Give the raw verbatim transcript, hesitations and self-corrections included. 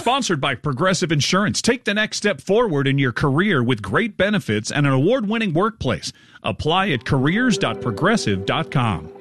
Sponsored by Progressive Insurance. Take the next step forward in your career with great benefits and an award-winning workplace. Apply at careers dot progressive dot com.